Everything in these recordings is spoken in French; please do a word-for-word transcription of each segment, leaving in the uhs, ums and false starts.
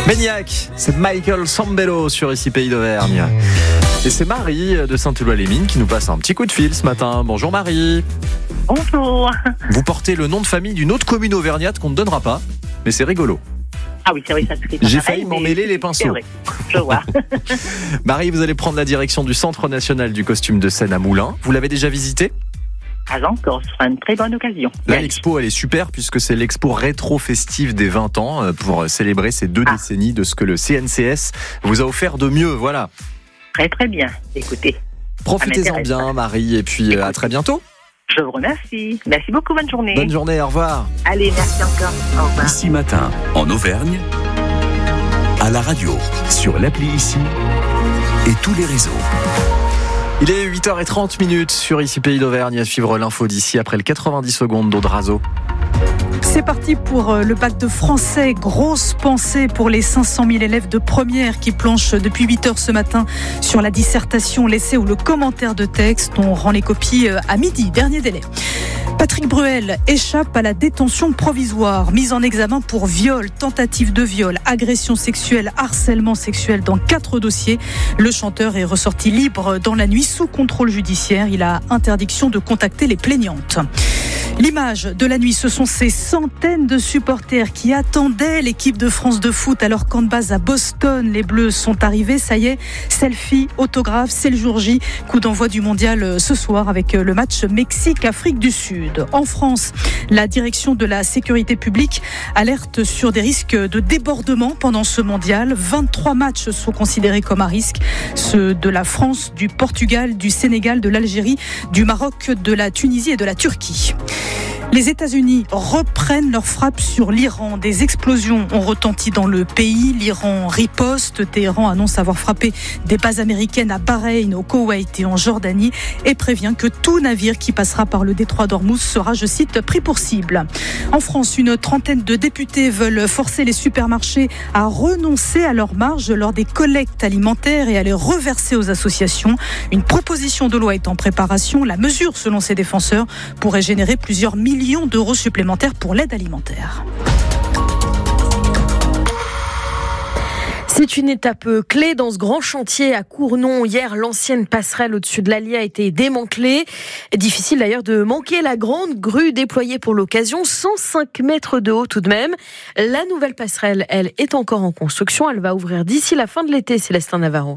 Maniac, c'est Michael Sambello sur Ici Pays d'Auvergne. Et c'est Marie de Saint-Éloi-les-Mines qui nous passe un petit coup de fil ce matin. Bonjour Marie. Bonjour. Vous portez le nom de famille d'une autre commune auvergnate qu'on ne donnera pas, mais c'est rigolo. Ah oui, c'est vrai, ça se fait pas. J'ai failli m'en mêler les pinceaux. C'est vrai, je vois. Marie, vous allez prendre la direction du Centre national du costume de scène à Moulins. Vous l'avez déjà visité ? Pas encore, ce sera une très bonne occasion. Là, l'expo, elle est super puisque c'est l'expo rétro-festive des vingt ans pour célébrer ces deux ah. décennies de ce que le C N C S vous a offert de mieux. Voilà. Très très bien, écoutez. Profitez-en bien, Marie, et puis Écoute. à très bientôt. Je vous remercie. Merci beaucoup, bonne journée. Bonne journée, au revoir. Allez, merci encore. Au revoir. Ici Matin, en Auvergne, à la radio, sur l'appli Ici et tous les réseaux. Il est huit heures trente sur Ici Pays d'Auvergne, à suivre l'info d'ici après le quatre-vingt-dix secondes d'Audrazo. C'est parti pour le bac de français. Grosse pensée pour les cinq cent mille élèves de première qui planchent depuis huit heures ce matin sur la dissertation, l'essai ou le commentaire de texte. On rend les copies à midi, dernier délai. Patrick Bruel échappe à la détention provisoire, mise en examen pour viol, tentative de viol, agression sexuelle, harcèlement sexuel dans quatre dossiers. Le chanteur est ressorti libre dans la nuit sous contrôle judiciaire. Il a interdiction de contacter les plaignantes. L'image de la nuit, ce sont ces centaines de supporters qui attendaient l'équipe de France de foot alors qu'en base à Boston, les Bleus sont arrivés. Ça y est, selfie, autographe, c'est le jour J. Coup d'envoi du mondial ce soir avec le match Mexique-Afrique du Sud. En France, la direction de la sécurité publique alerte sur des risques de débordement pendant ce mondial. vingt-trois matchs sont considérés comme à risque. Ceux de la France, du Portugal, du Sénégal, de l'Algérie, du Maroc, de la Tunisie et de la Turquie. Les États-Unis reprennent leur frappe sur l'Iran. Des explosions ont retenti dans le pays. L'Iran riposte. Téhéran annonce avoir frappé des bases américaines à Bahreïn, au Koweït et en Jordanie et prévient que tout navire qui passera par le détroit d'Ormuz sera, je cite, pris pour cible. En France, une trentaine de députés veulent forcer les supermarchés à renoncer à leurs marges lors des collectes alimentaires et à les reverser aux associations. Une proposition de loi est en préparation. La mesure, selon ses défenseurs, pourrait générer plusieurs millions d'euros supplémentaires pour l'aide alimentaire. C'est une étape clé dans ce grand chantier à Cournon. Hier, l'ancienne passerelle au-dessus de l'Allier a été démantelée. Difficile d'ailleurs de manquer la grande grue déployée pour l'occasion, cent cinq mètres de haut tout de même. La nouvelle passerelle, elle, est encore en construction. Elle va ouvrir d'ici la fin de l'été, Célestin Navarro.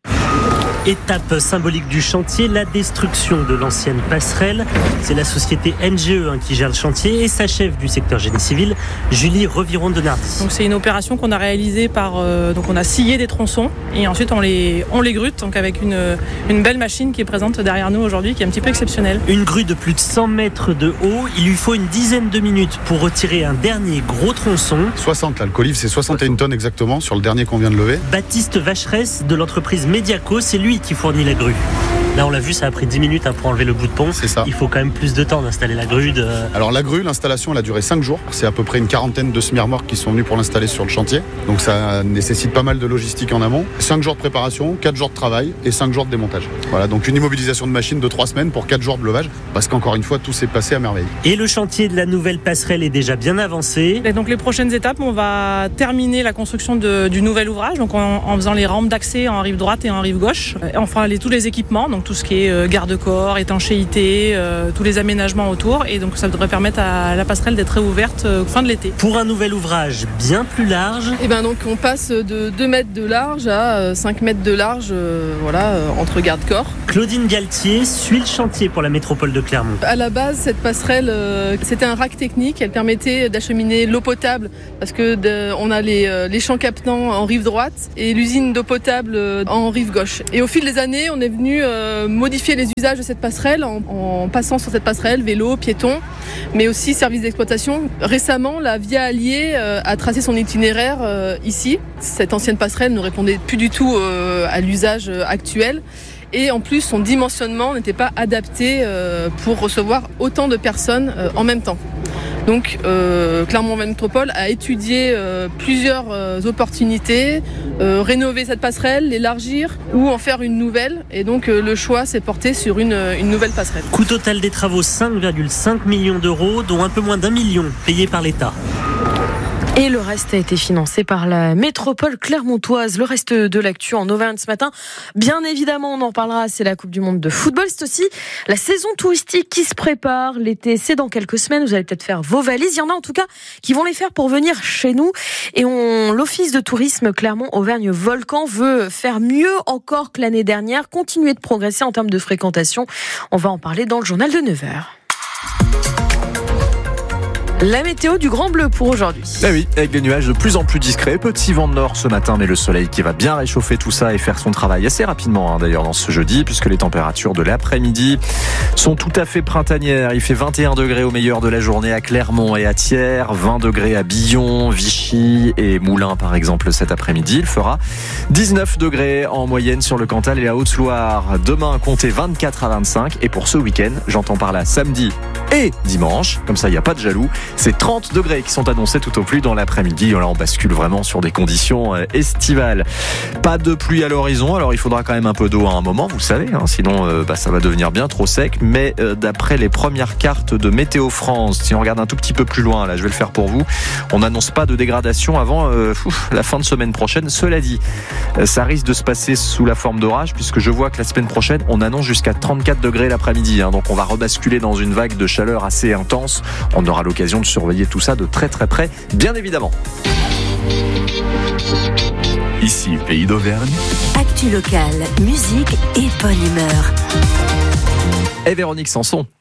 Étape symbolique du chantier, la destruction de l'ancienne passerelle. C'est la société N G E hein, qui gère le chantier et sa chef du secteur génie civil, Julie Reviron-Denardi. Donc c'est une opération qu'on a réalisée par, euh, donc on a scié des tronçons et ensuite on les, on les grute, donc avec une, une belle machine qui est présente derrière nous aujourd'hui, qui est un petit peu exceptionnelle. Une grue de plus de cent mètres de haut, il lui faut une dizaine de minutes pour retirer un dernier gros tronçon. soixante là, le colivre c'est soixante et une tonnes exactement sur le dernier qu'on vient de lever. Baptiste Vacheresse de l'entreprise Mediaco, c'est lui qui fournit la grue. Là on l'a vu, ça a pris dix minutes pour enlever le bout de pont. C'est ça. Il faut quand même plus de temps d'installer la grue. De... Alors la grue, l'installation elle a duré cinq jours. C'est à peu près une quarantaine de semi-remorques qui sont venus pour l'installer sur le chantier. Donc ça nécessite pas mal de logistique en amont. cinq jours de préparation, quatre jours de travail et cinq jours de démontage. Voilà, donc une immobilisation de machine de trois semaines pour quatre jours de levage. Parce qu'encore une fois, tout s'est passé à merveille. Et le chantier de la nouvelle passerelle est déjà bien avancé. Et donc les prochaines étapes, on va terminer la construction de, du nouvel ouvrage, donc en, en faisant les rampes d'accès en rive droite et en rive gauche. Et on fera les, tous les équipements, donc tout ce qui est euh, garde-corps, étanchéité, euh, tous les aménagements autour. Et donc ça devrait permettre à la passerelle d'être réouverte euh, fin de l'été. Pour un nouvel ouvrage bien plus large. Et ben donc on passe de deux mètres de large à cinq mètres de large, euh, voilà, euh, entre garde-corps. Claudine Galtier suit le chantier pour la métropole de Clermont. À la base, cette passerelle, euh, c'était un rack technique. Elle permettait d'acheminer l'eau potable parce que de, on a les, euh, les champs captants en rive droite et l'usine d'eau potable euh, en rive gauche. Et au fil des années, on est venu euh, modifier les usages de cette passerelle en, en passant sur cette passerelle vélo, piéton, mais aussi service d'exploitation. Récemment, la Via Allier euh, a tracé son itinéraire euh, ici. Cette ancienne passerelle ne répondait plus du tout euh, à l'usage actuel. Et en plus, son dimensionnement n'était pas adapté euh, pour recevoir autant de personnes euh, en même temps. Donc euh, Clermont Métropole a étudié euh, plusieurs euh, opportunités, euh, rénover cette passerelle, l'élargir ou en faire une nouvelle. Et donc euh, le choix s'est porté sur une, une nouvelle passerelle. Coût total des travaux cinq virgule cinq millions d'euros, dont un peu moins d'un million payé par l'État. Et le reste a été financé par la métropole clermontoise. Le reste de l'actu en Auvergne ce matin, bien évidemment, on en parlera, c'est la Coupe du Monde de football. C'est aussi la saison touristique qui se prépare. L'été, c'est dans quelques semaines. Vous allez peut-être faire vos valises. Il y en a en tout cas qui vont les faire pour venir chez nous. Et on, l'Office de tourisme Clermont-Auvergne-Volcan veut faire mieux encore que l'année dernière, continuer de progresser en termes de fréquentation. On va en parler dans le journal de neuf heures. La météo du Grand Bleu pour aujourd'hui. Eh oui, avec des nuages de plus en plus discrets, petit vent de nord ce matin, mais le soleil qui va bien réchauffer tout ça et faire son travail assez rapidement hein, d'ailleurs dans ce jeudi, puisque les températures de l'après-midi sont tout à fait printanières. Il fait vingt et un degrés au meilleur de la journée à Clermont et à Thiers, vingt degrés à Billon, Vichy et Moulins par exemple cet après-midi. Il fera dix-neuf degrés en moyenne sur le Cantal et la Haute-Loire. Demain, comptez vingt-quatre à vingt-cinq et pour ce week-end, j'entends par là samedi et dimanche, comme ça il n'y a pas de jaloux. C'est trente degrés qui sont annoncés tout au plus dans l'après-midi. Là, on bascule vraiment sur des conditions estivales. Pas de pluie à l'horizon. Alors, il faudra quand même un peu d'eau à un moment, vous le savez. Hein, sinon, euh, bah, ça va devenir bien trop sec. Mais euh, d'après les premières cartes de Météo France, si on regarde un tout petit peu plus loin, là, je vais le faire pour vous, on n'annonce pas de dégradation avant euh, ouf, la fin de semaine prochaine. Cela dit, euh, ça risque de se passer sous la forme d'orage, puisque je vois que la semaine prochaine, on annonce jusqu'à trente-quatre degrés l'après-midi. Hein, donc, on va rebasculer dans une vague de chaleur assez intense. On aura l'occasion de surveiller tout ça de très très près, bien évidemment. Ici, Pays d'Auvergne. Actu locale, musique et bonne humeur. Et Véronique Sanson.